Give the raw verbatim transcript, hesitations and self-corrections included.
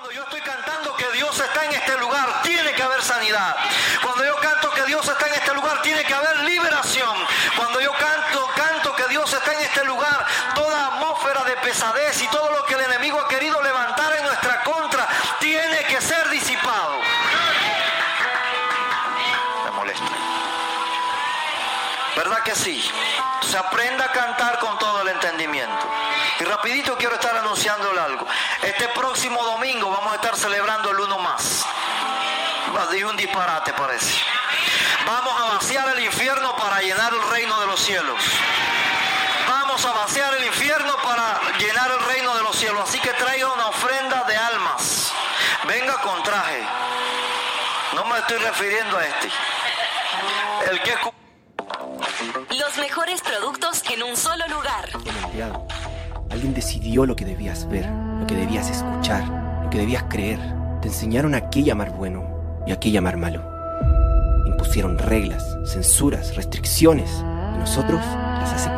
Cuando yo estoy cantando que Dios está en este lugar, tiene que haber sanidad. Cuando yo canto que Dios está en este lugar, tiene que haber liberación. Cuando yo canto, canto que Dios está en este lugar, toda atmósfera de pesadez y todo lo que el enemigo ha querido levantar en nuestra contra, tiene que ser disipado. Me molesta. ¿Verdad que sí? Se aprenda a cantar con todo el entendimiento. Y rapidito quiero estar anunciándole algo. Este próximo domingo vamos a estar celebrando el uno más. Dije un disparate, parece. Vamos a vaciar el infierno para llenar el reino de los cielos. Vamos a vaciar el infierno para llenar el reino de los cielos. Así que traiga una ofrenda de almas. Venga con traje. No me estoy refiriendo a este. El que es... Los mejores productos en un solo lugar. El empleado. Alguien decidió lo que debías ver, lo que debías escuchar, lo que debías creer. Te enseñaron a qué llamar bueno y a qué llamar malo. Impusieron reglas, censuras, restricciones. Y nosotros las aceptamos.